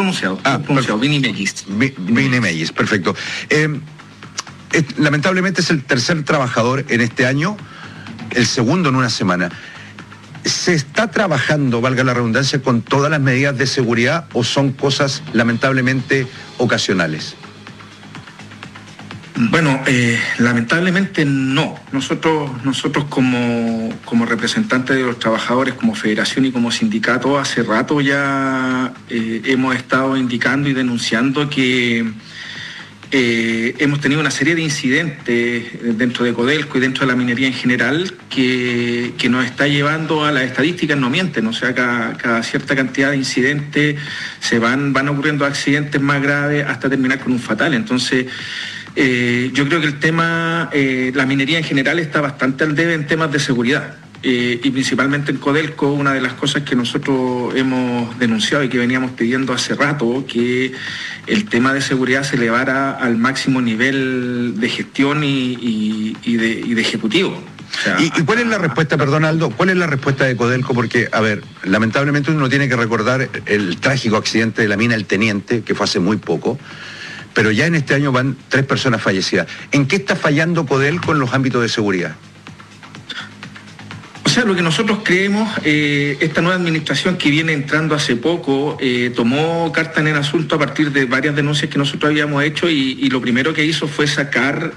pronunciado. Binimellis. Binimellis, perfecto. Lamentablemente es el tercer trabajador en este año, el segundo en una semana. ¿Se está trabajando, valga la redundancia, con todas las medidas de seguridad o son cosas lamentablemente ocasionales? Bueno, lamentablemente no. Nosotros como representantes de los trabajadores, como federación y como sindicato, hace rato ya hemos estado indicando y denunciando que hemos tenido una serie de incidentes dentro de Codelco y dentro de la minería en general que nos está llevando a las estadísticas, no mienten, o sea, cada cierta cantidad de incidentes van ocurriendo accidentes más graves hasta terminar con un fatal. Entonces, yo creo que el tema, la minería en general está bastante al debe en temas de seguridad. Y principalmente en Codelco, una de las cosas que nosotros hemos denunciado y que veníamos pidiendo hace rato, que el tema de seguridad se elevara al máximo nivel de gestión y de ejecutivo. O sea, ¿Y cuál es la respuesta, perdón Aldo, cuál es la respuesta de Codelco? Porque, a ver, lamentablemente uno tiene que recordar el trágico accidente de la mina El Teniente, que fue hace muy poco, pero ya en este año van 3 personas fallecidas. ¿En qué está fallando Codelco en los ámbitos de seguridad? O sea, lo que nosotros creemos, esta nueva administración que viene entrando hace poco, tomó carta en el asunto a partir de varias denuncias que nosotros habíamos hecho y lo primero que hizo fue sacar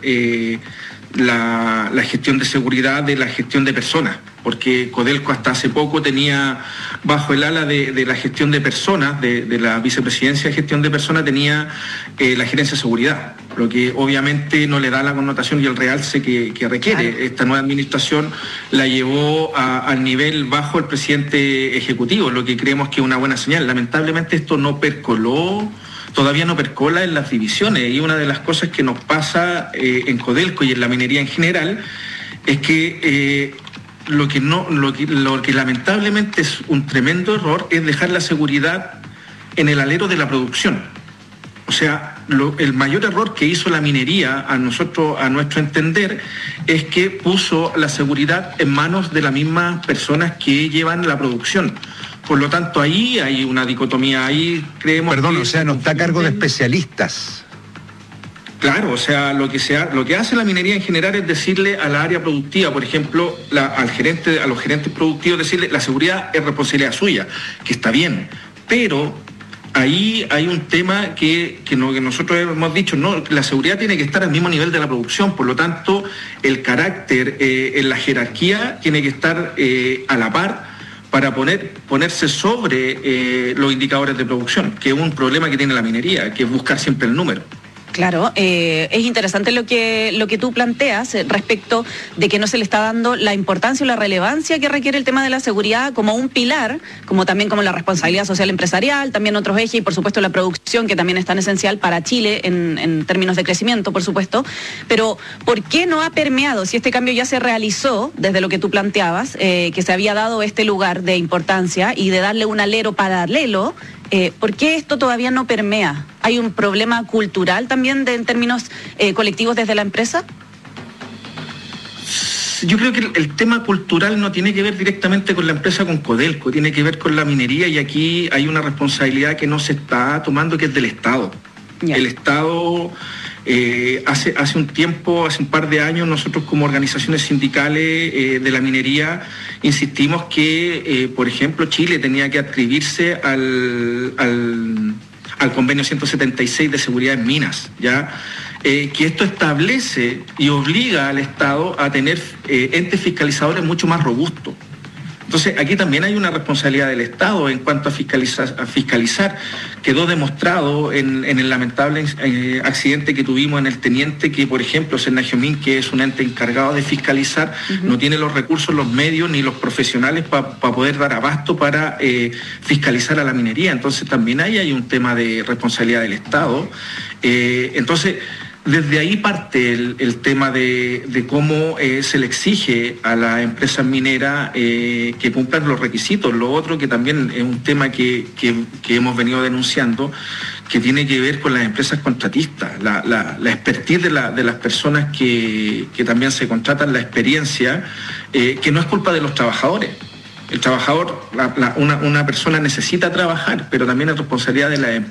la gestión de seguridad de la gestión de personas, porque Codelco hasta hace poco tenía bajo el ala de la gestión de personas, de la vicepresidencia de gestión de personas, tenía la gerencia de seguridad, lo que obviamente no le da la connotación y el realce que requiere. Claro. Esta nueva administración la llevó al nivel bajo el presidente ejecutivo, lo que creemos que es una buena señal. Lamentablemente esto todavía no percola en las divisiones, y una de las cosas que nos pasa en Codelco y en la minería en general es que lo que lamentablemente es un tremendo error es dejar la seguridad en el alero de la producción. O sea, el mayor error que hizo la minería a nuestro entender, es que puso la seguridad en manos de las mismas personas que llevan la producción. Por lo tanto, ahí hay una dicotomía, ahí creemos... Perdón, o sea, no está a cargo de especialistas. Claro, o sea, lo que hace la minería en general es decirle a la área productiva, por ejemplo, a los gerentes productivos, decirle la seguridad es responsabilidad suya, que está bien, pero ahí hay un tema que nosotros hemos dicho, no, la seguridad tiene que estar al mismo nivel de la producción, por lo tanto, el carácter en la jerarquía tiene que estar a la par para ponerse sobre los indicadores de producción, que es un problema que tiene la minería, que es buscar siempre el número. Claro, es interesante lo que tú planteas respecto de que no se le está dando la importancia o la relevancia que requiere el tema de la seguridad como un pilar, como también como la responsabilidad social empresarial, también otros ejes y por supuesto la producción, que también es tan esencial para Chile en términos de crecimiento, por supuesto. Pero ¿por qué no ha permeado, si este cambio ya se realizó desde lo que tú planteabas, que se había dado este lugar de importancia y de darle un alero paralelo? ¿Por qué esto todavía no permea? ¿Hay un problema cultural también en términos colectivos desde la empresa? Yo creo que el tema cultural no tiene que ver directamente con la empresa, con Codelco, tiene que ver con la minería, y aquí hay una responsabilidad que no se está tomando, que es del Estado. Yeah. El Estado... hace un par de años, nosotros como organizaciones sindicales de la minería insistimos que, por ejemplo, Chile tenía que adscribirse al convenio 176 de seguridad en minas, ¿ya? Que esto establece y obliga al Estado a tener entes fiscalizadores mucho más robustos. Entonces, aquí también hay una responsabilidad del Estado en cuanto a fiscalizar. Quedó demostrado en el lamentable accidente que tuvimos en El Teniente que, por ejemplo, Senagiomin, que es un ente encargado de fiscalizar, no tiene los recursos, los medios ni los profesionales para poder dar abasto para fiscalizar a la minería. Entonces, también ahí hay un tema de responsabilidad del Estado. Entonces, desde ahí parte el tema de cómo se le exige a las empresas mineras que cumplan los requisitos. Lo otro que también es un tema que hemos venido denunciando, que tiene que ver con las empresas contratistas, la expertise de las personas que también se contratan, la experiencia, que no es culpa de los trabajadores. El trabajador, una persona necesita trabajar, pero también es responsabilidad de la empresa.